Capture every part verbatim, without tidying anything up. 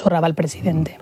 susurraba el presidente.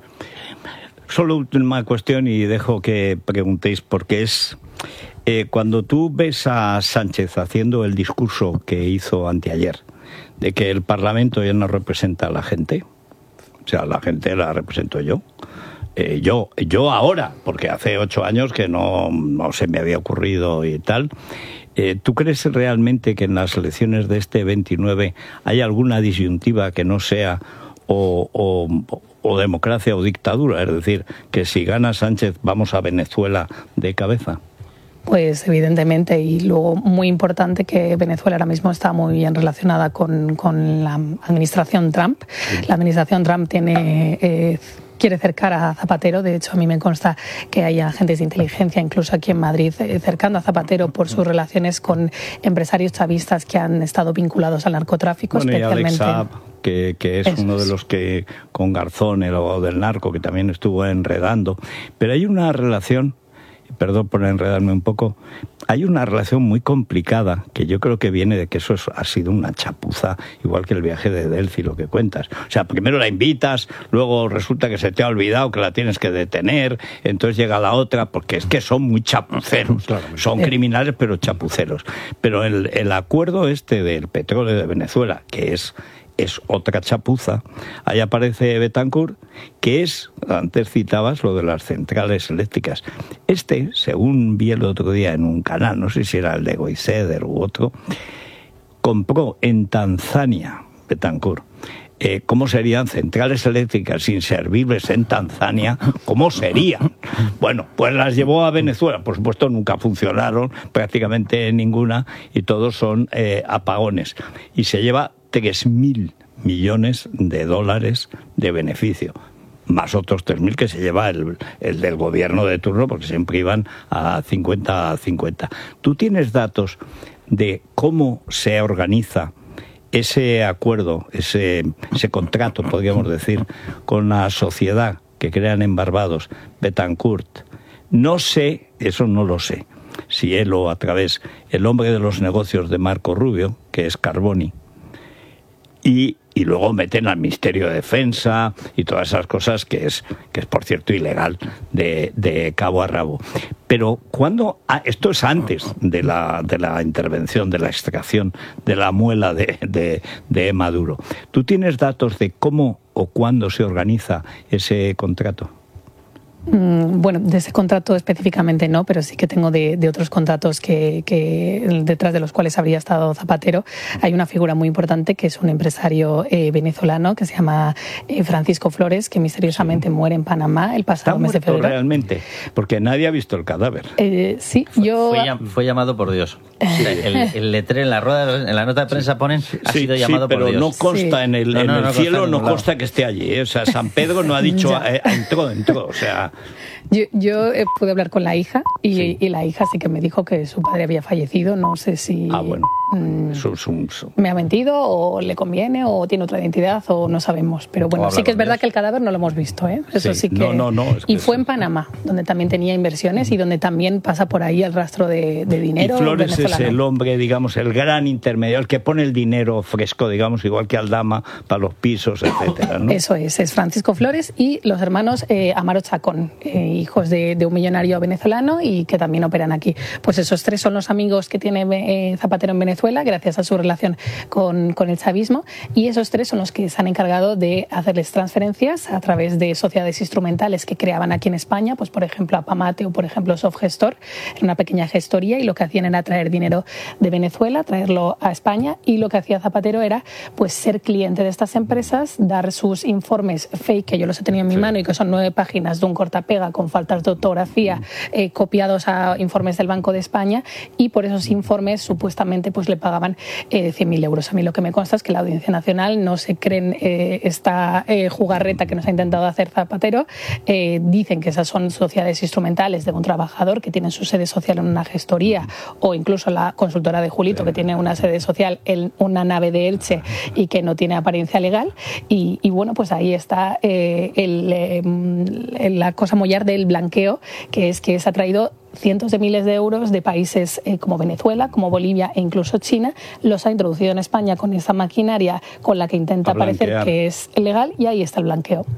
Solo última cuestión y dejo que preguntéis, porque es eh, cuando tú ves a Sánchez haciendo el discurso que hizo anteayer, de que el Parlamento ya no representa a la gente, o sea, la gente la represento yo, eh, yo, yo ahora, porque hace ocho años que no, no se me había ocurrido y tal. Eh, ¿Tú crees realmente que en las elecciones de este veintinueve hay alguna disyuntiva que no sea o, o, o democracia o dictadura? Es decir, que si gana Sánchez vamos a Venezuela de cabeza. Pues evidentemente, y luego muy importante que Venezuela ahora mismo está muy bien relacionada con, con la administración Trump. La administración Trump tiene... Eh, quiere cercar a Zapatero. De hecho, a mí me consta que hay agentes de inteligencia, incluso aquí en Madrid, cercando a Zapatero por sus relaciones con empresarios chavistas que han estado vinculados al narcotráfico, bueno, especialmente. Y Alex Saab, que, que es Eso uno de los que, con Garzón, el abogado del narco, que también estuvo enredando. Pero hay una relación, perdón por enredarme un poco, hay una relación muy complicada que yo creo que viene de que eso es, ha sido una chapuza, igual que el viaje de Delphi, lo que cuentas. O sea, primero la invitas, luego resulta que se te ha olvidado que la tienes que detener, entonces llega la otra, porque es que son muy chapuceros, son criminales pero chapuceros. Pero el, el acuerdo este del petróleo de Venezuela, que es... es otra chapuza. Ahí aparece Betancourt, que es, antes citabas lo de las centrales eléctricas. Este, según vi el otro día en un canal, no sé si era el de Goiceder u otro, compró en Tanzania, Betancourt, eh, ¿cómo serían centrales eléctricas inservibles en Tanzania? ¿Cómo serían? Bueno, pues las llevó a Venezuela. Por supuesto, nunca funcionaron, prácticamente ninguna, y todos son eh, apagones. Y se lleva tres mil millones de dólares de beneficio, más otros tres mil que se lleva el, el del gobierno de turno, porque siempre iban a cincuenta a cincuenta. ¿Tú tienes datos de cómo se organiza ese acuerdo, ese, ese contrato, podríamos decir, con la sociedad que crean en Barbados, Betancourt? No sé, eso no lo sé, si él o a través, el hombre de los negocios de Marco Rubio, que es Carboni, Y, y luego meten al Ministerio de Defensa y todas esas cosas que es, que es por cierto, ilegal de, de cabo a rabo. Pero cuando ah, esto es antes de la, de la intervención, de la extracción de la muela de, de, de Maduro. ¿Tú tienes datos de cómo o cuándo se organiza ese contrato? Bueno, de ese contrato específicamente no, pero sí que tengo de, de otros contratos que, que detrás de los cuales habría estado Zapatero. Hay una figura muy importante que es un empresario eh, venezolano que se llama eh, Francisco Flores, que misteriosamente sí. muere en Panamá el pasado ¿Está mes de febrero. Realmente? Porque nadie ha visto el cadáver. Eh, sí, fue, yo... Fue, fue llamado por Dios. El, el letrero en la rueda, en la nota de prensa ponen, ha sí, sido llamado sí, por Dios. Pero no consta sí. en el, no, en no, el no cielo, consta no consta que esté allí. ¿eh? O sea, San Pedro no ha dicho, eh, entró, entró, o sea... Yo, yo eh, pude hablar con la hija y, sí. y la hija sí que me dijo que su padre había fallecido. No sé si ah, bueno. mmm, su, su, su. me ha mentido o le conviene o tiene otra identidad o no sabemos. Pero bueno, sí que es verdad Dios. que el cadáver no lo hemos visto. ¿eh? Eso sí, sí que... No, no, no, es que y fue eso. en Panamá, donde también tenía inversiones y donde también pasa por ahí el rastro de, de dinero. Y Flores venezolano. es el hombre, digamos, el gran intermediario, el que pone el dinero fresco, digamos, igual que Aldama, para los pisos, etcétera, ¿no? Eso es, es Francisco Flores y los hermanos eh, Amaro Chacón, eh, hijos de, de un millonario venezolano y que también operan aquí. Pues esos tres son los amigos que tiene eh, Zapatero en Venezuela, gracias a su relación con, con el chavismo, y esos tres son los que se han encargado de hacerles transferencias a través de sociedades instrumentales que creaban aquí en España, pues por ejemplo Apamate o por ejemplo Softgestor, en una pequeña gestoría, y lo que hacían era traer dinero de Venezuela, traerlo a España, y lo que hacía Zapatero era pues ser cliente de estas empresas, dar sus informes fake, que yo los he tenido en mi sí. mano y que son nueve páginas de un cortapega con faltas de ortografía eh, copiados a informes del Banco de España, y por esos informes supuestamente pues le pagaban eh, cien mil euros. A mí lo que me consta es que la Audiencia Nacional no se creen eh, esta eh, jugarreta que nos ha intentado hacer Zapatero. Eh, dicen que esas son sociedades instrumentales de un trabajador que tienen su sede social en una gestoría, o incluso la consultora de Julito, que tiene una sede social en una nave de Elche y que no tiene apariencia legal. Y, y bueno, pues ahí está eh, el, eh, la cosa mollar del blanqueo, que es que se ha traído cientos de miles de euros de países eh, como Venezuela, como Bolivia e incluso China, los ha introducido en España con esa maquinaria con la que intenta parecer que es legal, y ahí está el blanqueo.